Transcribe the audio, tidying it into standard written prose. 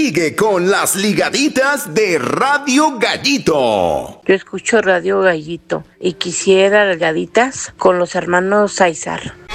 Sigue con las ligaditas de Radio Gallito. Yo escucho Radio Gallito y quisiera ligaditas con los hermanos Aizar.